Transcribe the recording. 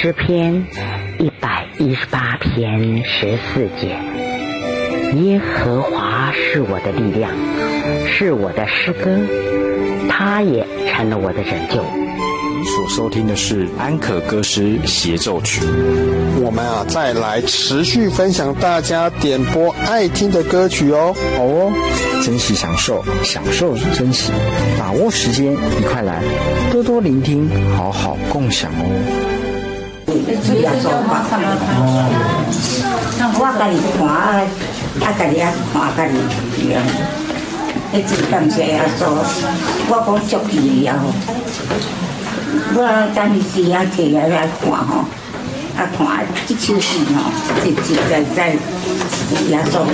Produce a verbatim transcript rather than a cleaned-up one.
诗篇一百一十八篇十四节，耶和华是我的力量，是我的诗歌，他也成了我的拯救。 你所收听的是安可歌诗协奏曲。 我们啊，再来持续分享大家点播爱听的歌曲哦。 好哦，珍惜享受，享受珍惜，把握时间，一块来多多聆听，好好共享哦。 我家己看啊，啊家己啊看家己样，迄真感谢啊祖，我讲足奇啊吼。我等时时啊摕来来看吼，啊看即首诗吼，实实在在耶稣。